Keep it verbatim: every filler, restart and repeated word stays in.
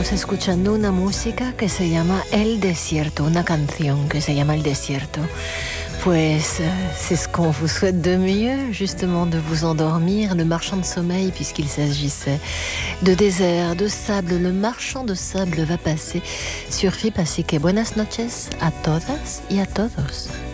estamos escuchando una música que se llama El Desierto, una canción que se llama El Desierto. Pues c'est ce qu'on vous souhaite de mieux, justement, de vous endormir, le marchand de sommeil, puisqu'il s'agissait de désert, de sable. Le marchand de sable va passer sur Fip, así que buenas noches a todas y a todos.